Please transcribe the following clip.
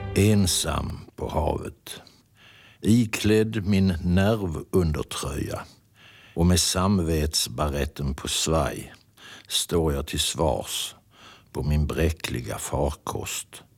Ensam på havet, iklädd min nervundertröja och med samvetsbaretten på svaj står jag till svars på min bräckliga farkost